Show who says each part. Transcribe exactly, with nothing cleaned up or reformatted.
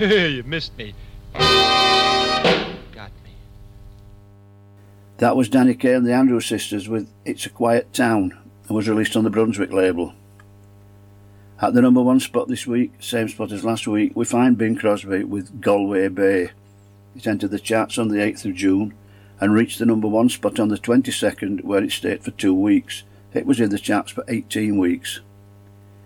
Speaker 1: You missed me. Got me.
Speaker 2: That was Danny Kaye and the Andrews Sisters with It's a Quiet Town, and was released on the Brunswick label. At the number one spot this week, same spot as last week, we find Bing Crosby with Galway Bay. It entered the charts on the eighth of June and reached the number one spot on the twenty-second, where it stayed for two weeks. It was in the charts for eighteen weeks.